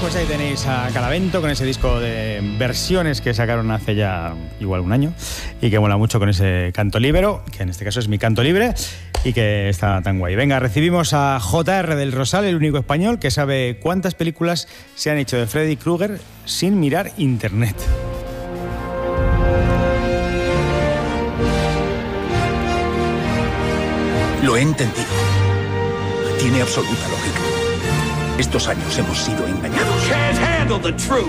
pues ahí tenéis a Calavento con ese disco de versiones que sacaron hace ya igual un año y que mola mucho con ese canto líbero, que en este caso es mi canto libre y que está tan guay. Venga, recibimos a JR del Rosal, el único español que sabe cuántas películas se han hecho de Freddy Krueger sin mirar internet. Lo he entendido. Tiene absoluta lógica. Estos años hemos sido engañados. Can't handle the truth.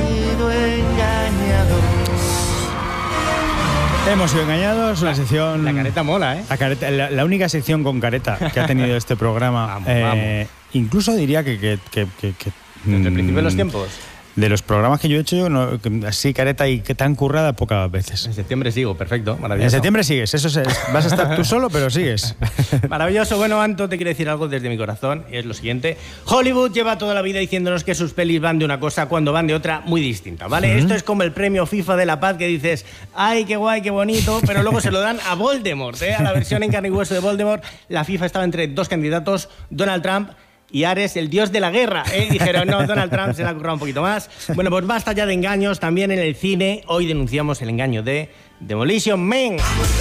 Hemos sido engañados, la sección... La careta mola, ¿eh? La única sección con careta que ha tenido este programa. Vamos. Incluso diría que Desde el principio de los tiempos. De los programas que yo he hecho, así careta y que tan currada pocas veces. En septiembre sigo, perfecto, maravilloso. En septiembre sigues, vas a estar tú solo, pero sigues. Maravilloso. Bueno, Anto, te quiero decir algo desde mi corazón, y es lo siguiente. Hollywood lleva toda la vida diciéndonos que sus pelis van de una cosa cuando van de otra muy distinta, ¿vale? Esto es como el premio FIFA de la paz que dices, ay, qué guay, qué bonito, pero luego se lo dan a Voldemort, ¿eh? A la versión en carne y hueso de Voldemort. La FIFA estaba entre dos candidatos, Donald Trump y Ares, el dios de la guerra, ¿eh? Dijeron, no, Donald Trump se le ha currado un poquito más. Bueno, pues basta ya de engaños. También en el cine, hoy denunciamos el engaño de Demolition Man.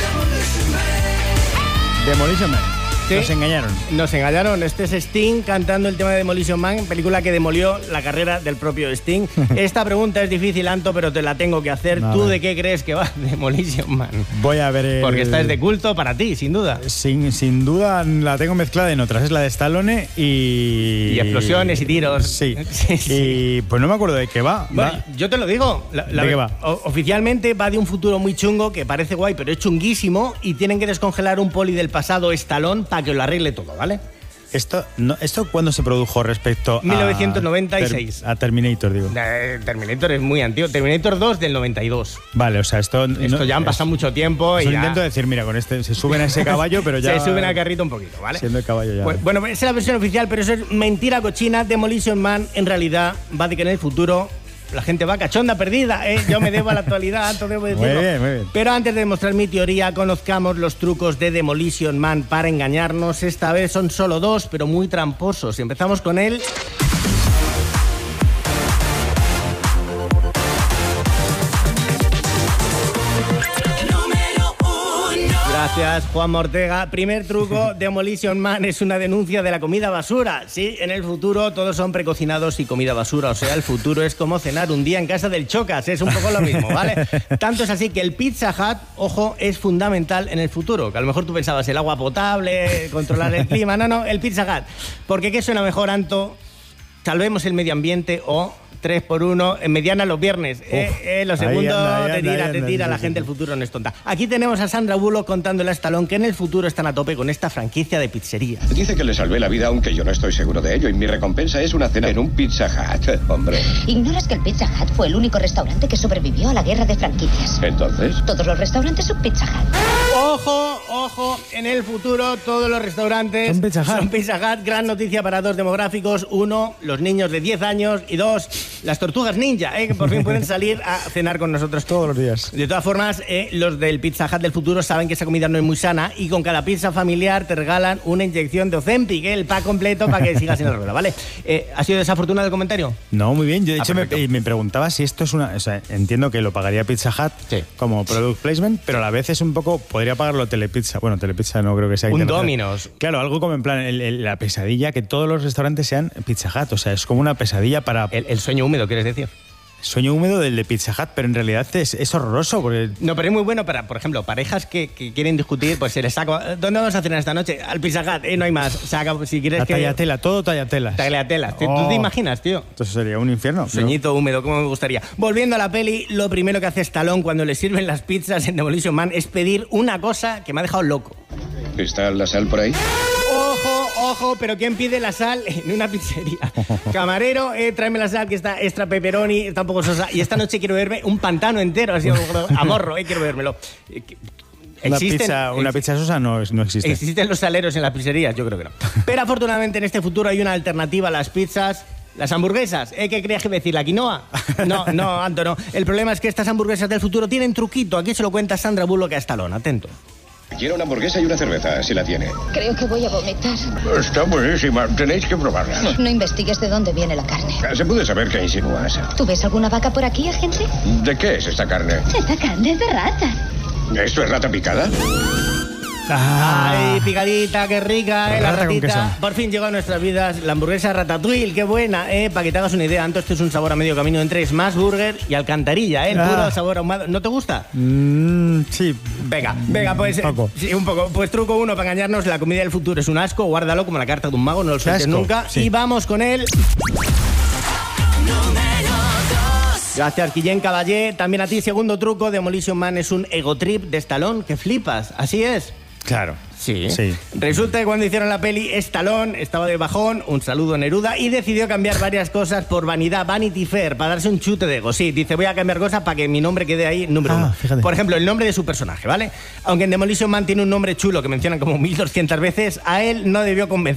Demolition Man. ¿Sí? Nos engañaron. Este es Sting cantando el tema de Demolition Man, película que demolió la carrera del propio Sting. Esta pregunta es difícil, Anto, pero te la tengo que hacer. Vale. ¿Tú de qué crees que va Demolition Man? Voy a ver Porque esta es de culto para ti, sin duda. Sin duda la tengo mezclada en otras. Es la de Stallone y explosiones y tiros. Sí. Sí. Y pues no me acuerdo de qué va. Bueno, yo te lo digo. ¿De qué va? Oficialmente va de un futuro muy chungo que parece guay, pero es chunguísimo y tienen que descongelar un poli del pasado Stallone para que lo arregle todo, ¿vale? ¿Esto cuándo se produjo respecto 1996. a Terminator, digo? Terminator es muy antiguo. Terminator 2 del 92. Vale, o sea, esto ya han pasado mucho tiempo. Es y un ya intento de decir, mira, con este se suben a ese caballo, pero ya... se suben al carrito un poquito, ¿vale? Siendo el caballo ya... Bueno, esa es la versión oficial, pero eso es mentira cochina. Demolition Man, en realidad, va de que en el futuro... La gente va cachonda perdida, ¿eh? Yo me debo a la actualidad, Anto, debo decirlo. Muy bien. Pero antes de demostrar mi teoría, conozcamos los trucos de Demolition Man para engañarnos. Esta vez son solo dos, pero muy tramposos. Empezamos con él. Gracias, Juan Ortega. Primer truco, Demolition Man es una denuncia de la comida basura. Sí, en el futuro todos son precocinados y comida basura. O sea, el futuro es como cenar un día en casa del Chocas. Es un poco lo mismo, ¿vale? Tanto es así que el Pizza Hut, ojo, es fundamental en el futuro. Que a lo mejor tú pensabas el agua potable, controlar el clima. No, el Pizza Hut. Porque ¿qué suena mejor, Anto? Salvemos el medio ambiente o 3x1 en Mediana los viernes. Lo segundo te tira. La gente del futuro no es tonta. Aquí tenemos a Sandra Bullock contándole a Stallone que en el futuro están a tope con esta franquicia de pizzerías. Dice que le salvé la vida, aunque yo no estoy seguro de ello, y mi recompensa es una cena en un Pizza Hut. Hombre. ¿Ignoras que el Pizza Hut fue el único restaurante que sobrevivió a la guerra de franquicias? ¿Entonces? Todos los restaurantes son Pizza Hut. Ojo, en el futuro todos los restaurantes son Pizza Hut. Gran noticia para dos demográficos. Uno, los niños de 10 años. Y dos, las tortugas ninja, que por fin pueden salir a cenar con nosotros todos los días. De todas formas, los del Pizza Hut del futuro saben que esa comida no es muy sana y con cada pizza familiar te regalan una inyección de Ozempic, el pack completo para que sigas en la rueda, ¿vale? ¿Ha sido desafortunado el comentario? No, muy bien. Yo de hecho me preguntaba si esto es una... O sea, entiendo que lo pagaría Pizza Hut como product placement, pero a la vez es un poco... Podría pagarlo Telepizza. Bueno, Telepizza no creo que sea... Un Domino's. Claro, algo como en plan la pesadilla, que todos los restaurantes sean Pizza Hut. O sea, es como una pesadilla para... El sueño húmedo, ¿quieres decir? Sueño húmedo del de Pizza Hut, pero en realidad es horroroso. Porque... No, pero es muy bueno para, por ejemplo, parejas que quieren discutir, pues se les saca... ¿Dónde vamos a cenar esta noche? Al Pizza Hut, no hay más. Saca, si quieres tallatela, todo tallatelas. Tallatelas. ¿Tú te imaginas, tío? Entonces sería un infierno. Sueñito húmedo, como me gustaría. Volviendo a la peli, lo primero que hace Stallone cuando le sirven las pizzas en Demolition Man es pedir una cosa que me ha dejado loco. ¿Está la sal por ahí? Ojo, pero ¿quién pide la sal en una pizzería? Camarero, tráeme la sal que está extra pepperoni, está un poco sosa. Y esta noche quiero beberme un pantano entero, así a morro, quiero bebérmelo. Una pizza sosa no existe. ¿Existen los saleros en las pizzerías? Yo creo que no. Pero afortunadamente en este futuro hay una alternativa a las pizzas. Las hamburguesas, ¿qué creías que iba a decir? ¿La quinoa? No, Anto, no. El problema es que estas hamburguesas del futuro tienen truquito. Aquí se lo cuenta Sandra Bullock a Stallone, atento. Quiero una hamburguesa y una cerveza, si la tiene. Creo que voy a vomitar. Está buenísima, tenéis que probarla. No investigues de dónde viene la carne. ¿Se puede saber qué insinúas? ¿Tú ves alguna vaca por aquí, agente? ¿De qué es esta carne? Esta carne es de rata. ¿Esto es rata picada? Ay, picadita, qué rica, la Rata con ratita. queso. Por fin llegó a nuestras vidas la hamburguesa Ratatouille, qué buena, para que te hagas una idea. Anto, esto es un sabor a medio camino entre Smash Burger y Alcantarilla, el puro sabor ahumado. ¿No te gusta? Sí. Venga, pues Un poco. sí, un poco. Pues truco 1 para engañarnos, la comida del futuro es un asco, guárdalo como la carta de un mago, no lo sueltes asco, nunca. sí. Y vamos con él. Gracias, Guillén Caballé. También a ti, segundo truco, Demolition Man es un ego trip de Stallone que flipas, así es. Claro. Sí. Sí. Resulta que cuando hicieron la peli, Stallone estaba de bajón, un saludo Neruda, y decidió cambiar varias cosas por vanidad, Vanity Fair, para darse un chute de ego. Sí, dice, voy a cambiar cosas para que mi nombre quede ahí número 1. Fíjate. Por ejemplo, el nombre de su personaje, ¿vale? Aunque en Demolition Man tiene un nombre chulo que mencionan como 1200 veces, a él no debió convencer